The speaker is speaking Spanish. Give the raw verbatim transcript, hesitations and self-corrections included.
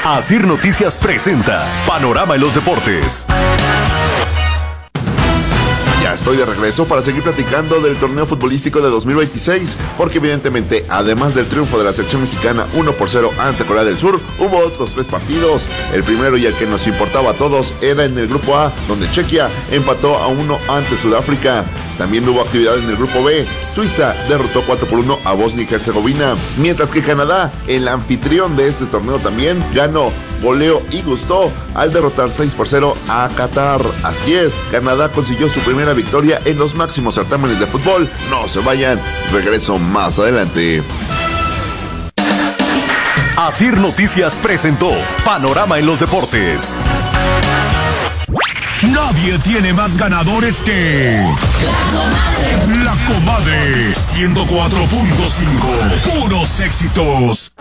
Asir Noticias presenta Panorama en los Deportes. Ya estoy de regreso para seguir platicando del torneo futbolístico de dos mil veintiséis, porque evidentemente, además del triunfo de la selección mexicana uno por cero ante Corea del Sur, hubo otros tres partidos. El primero y el que nos importaba a todos era en el grupo A, donde Chequia empató a uno ante Sudáfrica. También hubo actividad en el grupo B. Suiza derrotó cuatro por uno a Bosnia y Herzegovina, mientras que Canadá, el anfitrión de este torneo, también ganó, goleó y gustó al derrotar seis por cero a Qatar. Así es, Canadá consiguió su primera victoria en los máximos certámenes de fútbol. No se vayan, regreso más adelante. Asir Noticias presentó Panorama en los Deportes. Nadie tiene más ganadores que La Comadre. La Comadre ciento cuatro punto cinco. Puros éxitos.